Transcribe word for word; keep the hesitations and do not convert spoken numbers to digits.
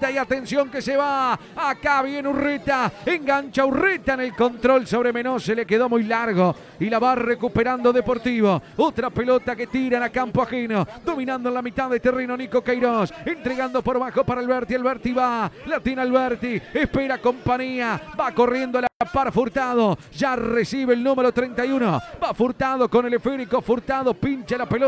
Urreta y atención que se va. Acá viene Urreta. Engancha Urreta en el control sobre Menó. Se le quedó muy largo y la va recuperando Deportivo. Otra pelota que tiran a campo ajeno. Dominando en la mitad de terreno Nico Queiroz. Entregando por bajo para Alberti. Alberti va. La tiene Alberti. Espera compañía. Va corriendo la par Furtado. Ya recibe el número treinta y uno. Va Furtado con el esférico. Furtado pincha la pelota.